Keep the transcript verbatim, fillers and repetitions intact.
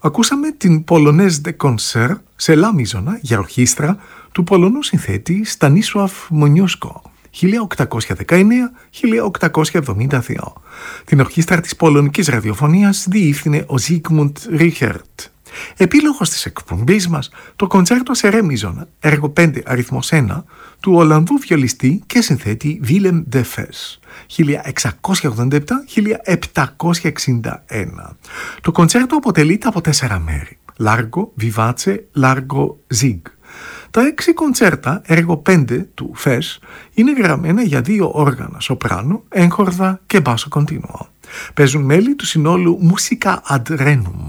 Ακούσαμε την Polonaise de Concert σε λα μίζωνα για ορχήστρα του Πολωνού συνθέτη Στανίσλαβ Μονιούσκο χίλια οκτακόσια δεκαεννέα με χίλια οκτακόσια εβδομήντα δύο. Την ορχήστρα της Πολωνικής Ραδιοφωνίας διεύθυνε ο Ζίγμουντ Ρίχερτ. Επίλογος της εκπομπής μας, το κοντσέρτο σε ρε μίζωνα, έργο πέντε αριθμός ένα, του Ολλανδού βιολιστή και συνθέτη Βίλεμ ντε Φες, χίλια εξακόσια ογδόντα επτά με χίλια επτακόσια εξήντα ένα. Το κοντσέρτο αποτελείται από τέσσερα μέρη, Largo, Vivace, Largo, Zig. Τα έξι κοντσέρτα, έργο πέντε του Φες, είναι γραμμένα για δύο όργανα, σοπράνο, έγχορδα και μπάσο κοντίνουο. Παίζουν μέλη του συνόλου Musica ad Renum.